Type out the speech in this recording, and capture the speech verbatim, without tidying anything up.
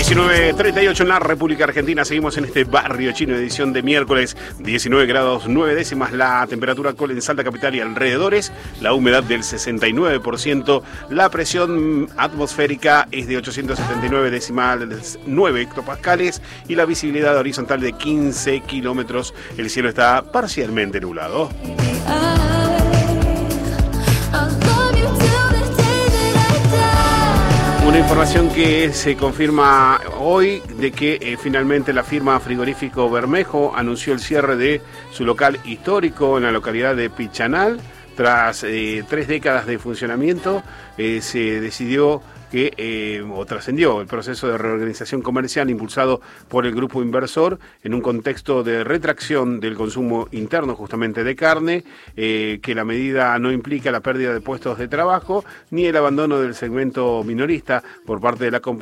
diecinueve treinta y ocho en la República Argentina. Seguimos en este barrio chino, edición de miércoles. diecinueve grados nueve décimas la temperatura actual en Salta Capital y alrededores. La humedad del sesenta y nueve por ciento. La presión atmosférica es de ochocientos setenta y nueve decimales nueve hectopascales. Y la visibilidad horizontal de quince kilómetros. El cielo está parcialmente nublado. Una información que se confirma hoy de que eh, finalmente la firma Frigorífico Bermejo anunció el cierre de su local histórico en la localidad de Pichanal. Tras eh, tres décadas de funcionamiento, eh, se decidió que, eh, o trascendió el proceso de reorganización comercial impulsado por el grupo inversor en un contexto de retracción del consumo interno justamente de carne, eh, que la medida no implica la pérdida de puestos de trabajo ni el abandono del segmento minorista por parte de la compañía.